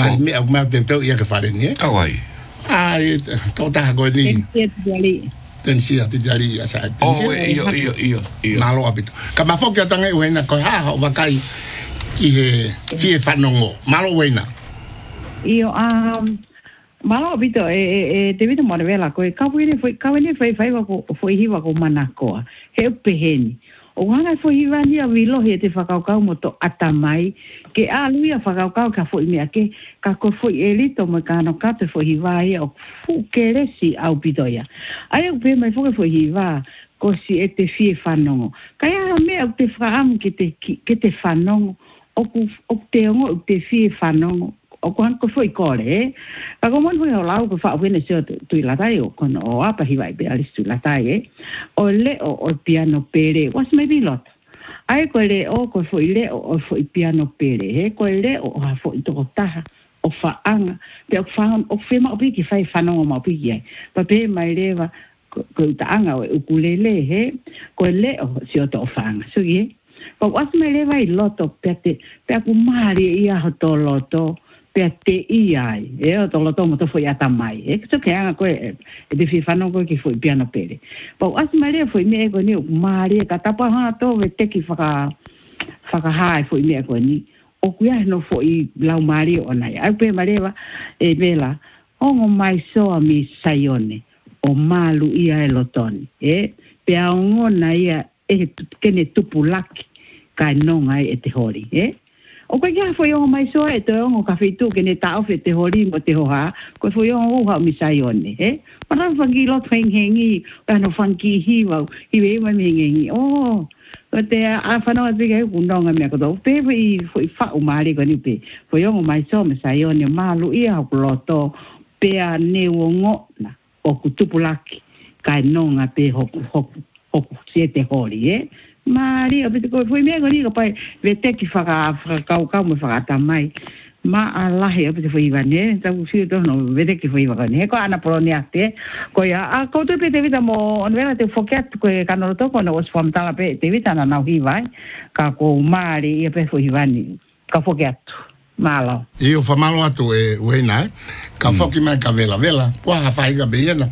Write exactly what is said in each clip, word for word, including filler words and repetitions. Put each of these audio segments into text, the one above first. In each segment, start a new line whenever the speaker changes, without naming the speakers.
ngai me au mau te tau ia ka whare ni.
Awai.
Ai, tau taha koe ni. Tensia te jari ia sa.
Oh, iyo, iyo, iyo.
Malo apito. Ka mafoki atange uena koe haha o wakai ki he fie whanongo. Malo uena.
Iyo, um, malo apito, e, e, e te vita mora vela koe, kawene foi, kawene foi fai wako, foi hiwa ko manakoa. He upeheni. O hana foi hiwa ni a wilohi e te whakaukau mo to atamai, ke a luia whakaukau ka foi mea ke, ka ko foi elito mo ka ano kate foi hiwa ia o fu keresi au pitoia. Ai au pe mai fuke foi hiwa, ko si e te fie whanongo. Kai a mea o te whaamu ke te, ke te whanongo, o ku, o te ongo o te fie whanongo, o kuhan ko foi kore, eh? Ka ko mon foi o lau ko wha uwene seo tui latai o kono o apa hiwa i be alis tui latai, eh? O le o o piano pere, was maybe lot. Ai ko le o ko foi le o o foi piano pere, eh? Ko le o o ha foi toko taha, o whaanga, pe o whaanga, o whema o piki whai whanongo ma o piki ai. Pa pe mai lewa, ko utaanga o ukulele, eh? Ko le o seo to o whaanga, so ye? Pa was mai lewa i loto, pe te, pe aku maari ia ho to loto, pe te iai, e o tolo tomo to foi atamai, e kito ke anga koe, e te whiwhanau koe ki foi piano pere. Pau asi maria foi mea koe ni, maria ka tapa hana tō ve teki whaka, whakahae foi mea koe ni, o kuia no foi lau maria o nai. Au pe maria e vela, ongo mai soa mi saione, o malu ia e lotoni, e pe aongo na ia e kene tupu laki, kai nonga e te hori, e? O koe kia foi ongo mai soa e te ongo ka whitu ke ne tau whe te hori mo te hoha, koe foi ongo uha o misai one, he? Mana whangi lot whengengi, kano whangi hiwau, hiwe iwa mhengengi, oh, ko te a whanau ati kei kunonga mea koto, pe foi foi whau maari ko ni pe, foi ongo mai soa misai one, malu ia haku loto, pe a neo ngona, o kutupulaki, kai nonga pe hoku, hoku, hoku, se te hori, he? Maria, pete ko foi mea goni ko pai ve te ki whaka whakau kau mo whakata mai. Ma alahi pete foi vane, ta usi to no ve te ki foi vane. Ko ana polonia te ko ya a ko te pete vita mo on vera te foket ko kanoro to ko no was fam tala pe te vita na nau hi vai. Ka ko mari e pe foi vane. Ka foket. Malo.
Io fa malo atu e uena, ka foki mai ka vela vela. Kwa ha fai ga beiana.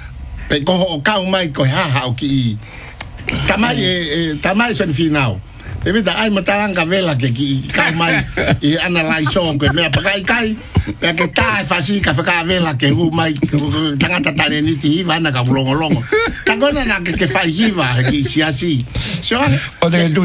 Pe ko o kau mai ko ha ha o ki tamai e tamai son final. E vita ai matalanga vela ke ki kai mai e analyze so ko me pakai kai pe ke tai fasi ka faka vela ke hu mai tangata tare ni ti vana ka longo longo. Ka gona na ke fai hiva ki si asi. So
o de tu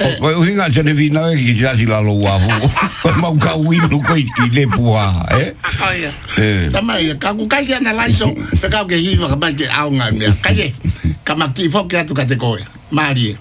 o hinga se ne vina ki ya si la lo wa ho. Mau ka winu ko i le pua, eh?
Ai. Tamai ka ku kai analyze so pe ka ke hiva ka mai ke aunga me. Kai kama ki fo ke atu ka te koe. Mari.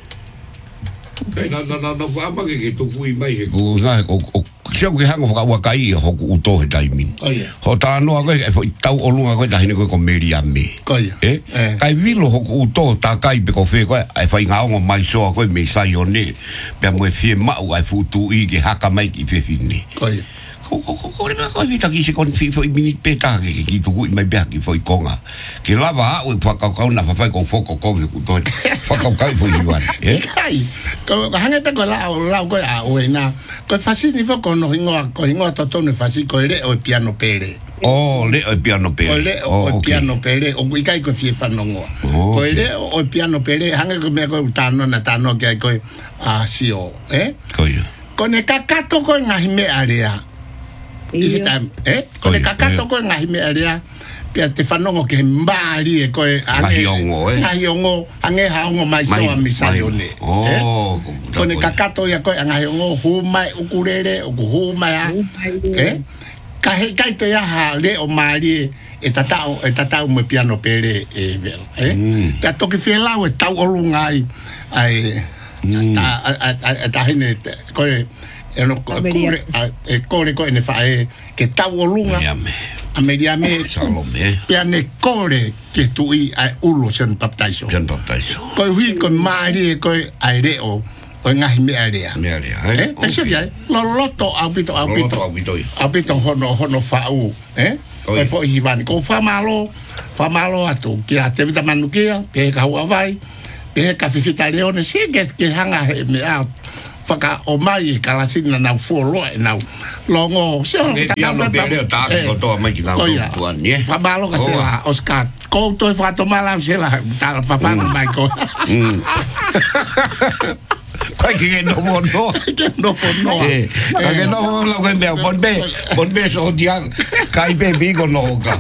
Kai na na na wa ma ke to kui mai he ko ga o sia ke hanga fa wa kai ho ku to he taimin. Ho ta no ko e foi tau o lunga ko ta hine ko ko meria me. Eh? Kai vilo ho ku to ta kai pe ko fe ko ai fa nga ngo mai so ko me sai one. Pe mo fie ma u ai futu i ke haka mai ki fe fini.
Kai.
Ko ko ko ko ma ko vita ki se kon fi foi minute peta ke ki tu ku mai ba ki foi konga. Ke lava o fa ka ka na fa fa ko foko ko ku to. Fa ka ka foi igual, eh?
Kai. Ko hanga pe ko la la ko a o na. Ko fasi ni fo ko no hingo ko hingo to to no fasi ko le o piano pere.
Oh, le o piano pere.
O le o piano pere o ku kai ko fi fa no ngo. Ko le o piano pere hanga ko me ko tano na tano ke ko a si o, eh?
Ko yo.
Ko ne kakato ko ngahi me area. Ita, eh? Ko le kakato ko ngahi me area. Pia te whanongo ke mbari e koe
ange ongo, eh?
Ngahi ongo, ange haongo mai soa misai one.
Oh.
Ko ne kakato ia koe ngahi ongo humai ukurere, uku humai a. Eh? Ka hei kai te aha le o maari e tatao, e tatao me piano pere e vela. Eh? Tia toki whielau e tau olungai ai ta hine koe e no kure e kore koe ne whae ke tau olunga. Ameriame
Salome
pe ne kore ke tui ai ulo sen baptaiso
sen baptaiso
ko hui ko mari ko ai reo o ngahi me area
me area
eh te sia lo loto abito abito abito hono hono fau eh ko fo hivan ko fa malo fa malo atu ki ate vita manukia pe ka wa vai pe ka fifita leone si ke ke hanga me out whaka o mai kalasina nau fuoloa e nau longo seo
e pia no pere o tāki ko toa mai ki nau tuani e
whamalo ka sela Oscar koutou e whatomala sela tāla whawhana mai ko
Kai ki no mono
ke no mono
eh ke no mono ko me bon be bon be so diang kai be bigo no ka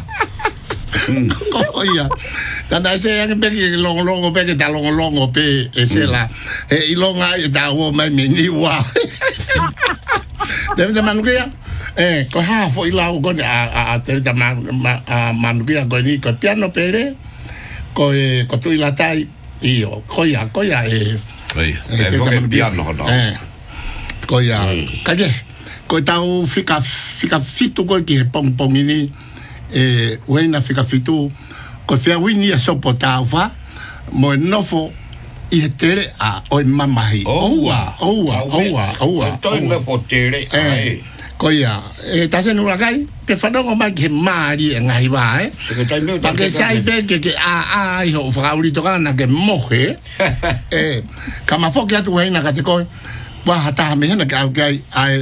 ko ia tana se yang pe ki long long pe ki ta long long pe e se la e ilonga e ta wo mai mi ni wa de de manukia eh ko ha fo ila ko a a te ta man manukia ko ni ko piano pere ko e ko tu ila tai io ko ia ko ia e
e e piano no
eh ko ia ka ke ko tau fika fika fitu ko ki pong pong ni e wena fika fitu ko fia wini a sopota ufa mo nofo i tere a o mamahi oua oua oua oua
to no potere ai
ko ia e tase no lagai ke fanongo mai ke mari ngai va eh pa ke sai be ke ke a a ho frauli to kana ke moje e kama fo ke atu wena ka te ko wa hata me na ka ai ai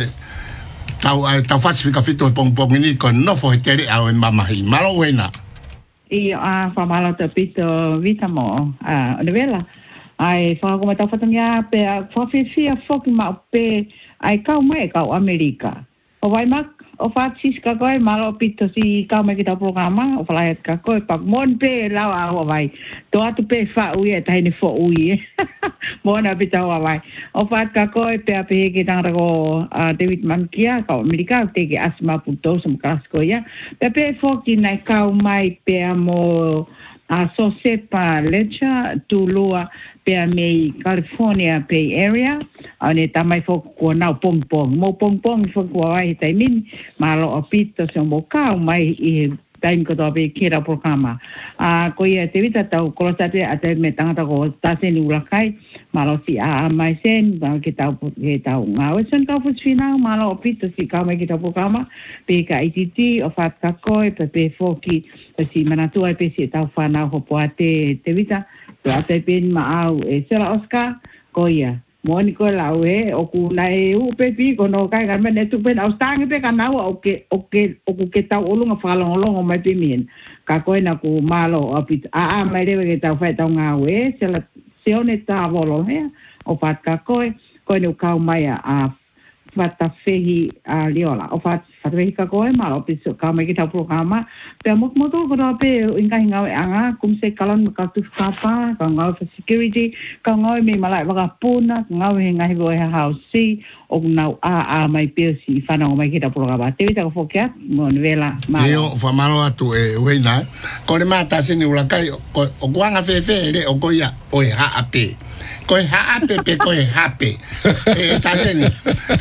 tau tau fasifika fito pong pong ni ko nofo tere a o mamahi malo wena
i a famala te pito vitamo a de vela ai fa como ta fatonga pe fa fi fi a foki ma pe ai ka mai ka Amerika o vai mak o fa sis ka ko malo pito si ka mai kita programa o fa ka ko pa mon pe la a o vai to atu pe fa u e tai ni fo u e mona pita o vai o fa ka ko pe a pe ki tang ko David Mankia ka Amerika te ki asma puto som kasko ya pe pe foki nai ka mai pe mo a so sepa lecha tu lua pe me California Bay Area ane tamai fo ko na pong pong mo pong pong fo ko ai tai min malo opito so mo ka mai i time ko dobe kira programa a ko ia te vita tau ko sa te ate me tanga ko ta se ni ulakai malo si a mai sen ba ki tau ki tau nga o sen ka fu fina malo opito si ka mai ki tau programa pe ka I T T o fat ka ko pe pe fo ki si manatu ai pe si tau fa na ho po ate te vita to ate pin ma au e sela Oscar ko ia moni ko la we o ku na e u pe pi ko no kai ga men tu pen au stang pe ka na o ke o ke o ku ke ta o lunga fa long long mai pe min ka ko na ku malo o pi a a mai de ke ta fa ta nga we se la se one ta volo he o pat ka ko ko no ka mai a fata fehi a liola o fat fata fehi ka ko malo pi so ka mai ki ta programa pe mo mo to ko pe inga hinga anga kum se kalon ka tu ka pa ka nga for security ka nga me mala wa puna nga hinga hi bo house si o na a a mai pe si fa na mai ki ta programa te vita ko fokia mo vela
malo yo fa malo atu e weina ko le mata se ni ula kai o kwanga fe fe le o ko ya o ha ape ko ha ape pe ko ha ape e ta se ni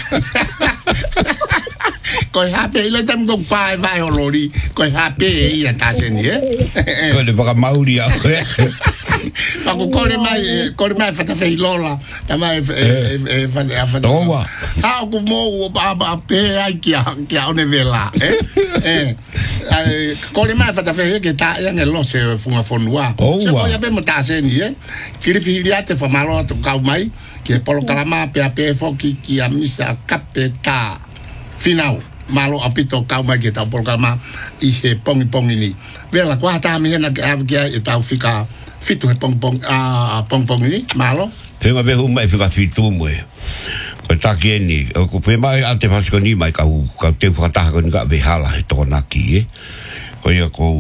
ko hape ile tam go pai vai o lori ko hape ia ta se ni eh
ko le para mauri a
pa ko kore mai kore mai fata fe lola ta mai e fa e fa
toma
ha ko mo ba ba pe ai ki ki a ne vela eh eh kore mai fata fe ke ta ya ne lo se funga fonua se ko ya be mo ta se ni eh ki filiate fa malo to ka mai ke polo kalama pe pe fo ki ki amisa kapeta final malo apito ka mai ke ta polo kalama i he pong pong ni vela kwa ta mi na ka avgia e ta fika fitu he pong pong a pong pong ni malo
pe ma be hu mai fika fitu mo ko ta ki ni ko pe mai ante fasko ni mai ka ka te fata ko nga ve hala e to na ki ko ia ko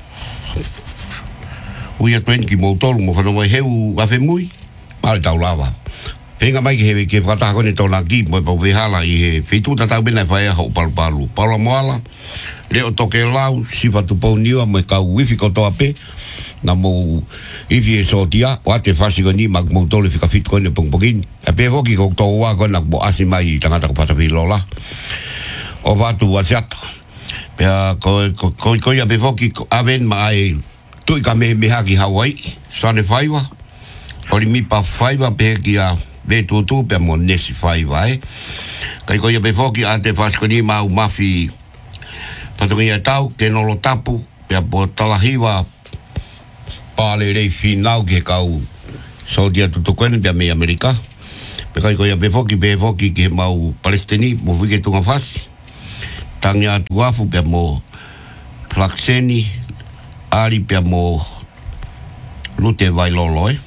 uia twen ki mo tolu mo fa no mai heu a fe mui mal tau lava penga mai ke ke fata ko ni to na ki mo pa ve hala i fitu ta ta bena fa ho pal palu palo moala le o toke lau si fatu po niwa mo ka wifi ko to ape na mo ifi so dia o ate fasi ko ni mag mo to le fika fit ko ni pong pongin ape ho ki ko to wa ko na bo asi mai tanga ta ko pata lola o vatu wasiato pe ko ko ko ya be ho ki aven mai tu ka me me ha ki Hawaii sane faiwa ori mi pa faiwa pe ki a le tu tu pe mo nesi faiwa e kai ko ya be ho ki ate fasi ko ni ma u mafi patongia tau ke no lo tapu pe po talahiwa pale le final ke kau so dia tu tu kwen pe me Amerika Pe kai ko ia be foki be foki ke mau Palestini mo vike tunga fasi. Tangi atu afu pe mo Flaxeni ali pe mo lute vai loloi.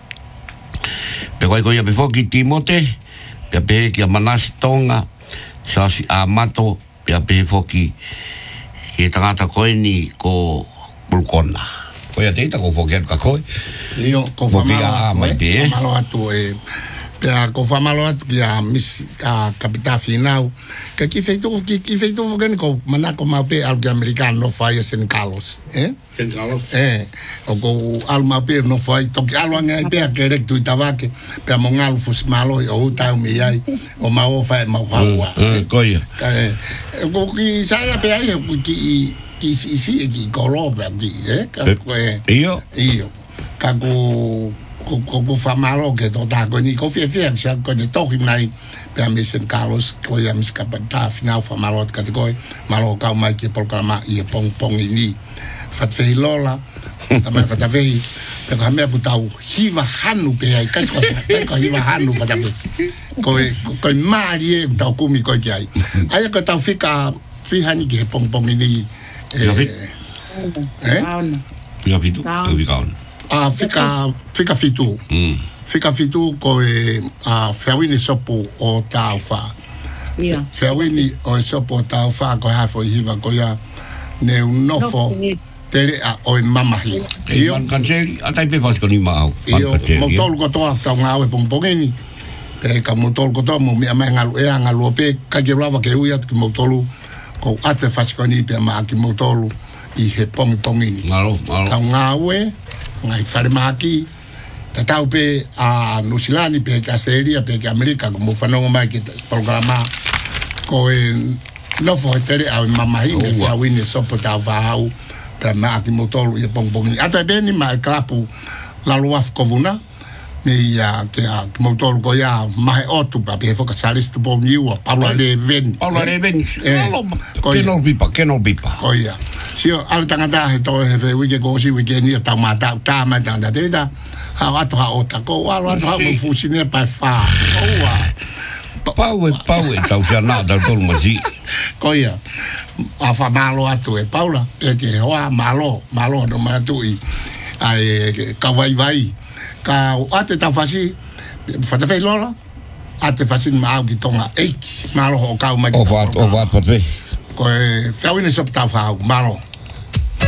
Pe kai ko ia be foki Timote pe pe ki manasi tonga sasi amato pe pe foki ke tangata koeni ko pulkona. Ko ia teita ko foki ka koi.
Io ko fa
mai be.
Malo atu e Pea ko whamalo atu ki a miss a kapita whinau. Ka ki feito ki ki feito fokeni ko manako mau pe al ki Americano no fai a San Carlos. Eh?
San Carlos?
Eh. O ko al mau pe no fai toki alo ngai pe a kerek tu itawake. Pea mo ngalu fus malo o utau mi ai. O mau fai mau haua.
Eh, koia.
Eh. Ko ki saya pe ai ki ki si si ki kolo pe ki eh. Ka ko e.
Io.
Io. Ka ko ko ko fa malo ke to ta ko ni ko fe fe sa ko ni to himnai pe a San Carlos ko ya mis kapata final fa malo ka ko malo ka mai ke programa i pong pong ini fat fe lola ta mai fat fe pe ka me putau hiva hanu pe ai ka ko ko hiva hanu pa ta ko ko mari e ta ku mi ko ki ai ai ka ta fika fi hani ke pong pong ini
eh
eh
ya vitu to vi kaun
Ah, fica, fica fitu.
Mm.
Fica fitu ko e a Fiawini sopo o taufa.
Ia.
Fiawini o sopo o taufa ko hafo hiva ko ya ne un nofo tere a o en mamahi.
Io man canceli, atai pe fas con i mau.
Io motol ko to ta ngawe pompongeni. Pe ka motol ko to mo mi ama ngalu e ngalu pe ka ke lava ke uia ki motolu ko ate fas con i pe ma ki motolu i he pompongeni.
Malo, malo.
Ta ngawe ngai fare maki ta tau pe a Nusilani pe ka seria pe ka Amerika como fanongo mai ki programa ko en no fo tere a mama hi me fa wini so pota vau pe ma ki motolo e pong pong ata beni mai klapu la luaf kovuna me ya ke a motolo ko ya mai otu pa pe fo ka salis tu bon you Pablo de ven
Pablo de ven
ko
que no bipa que no bipa
ko ya Sio al tangata he to he fe wike ko si wike ni ta mata ta mata da teta ha atu ha o ta ko wa atu ha mo fusine pa fa o wa
pau e pau e tau sia nada tol masi
ko ya a fa malo atu e paula e ke hoa malo malo no ma tu i ai ka vai vai ka ate ta fasi fa te fe lola ate fasi ma ki tonga e malo ho ka ma
o va o va pa fe
ko e fa wini sop ta fa malo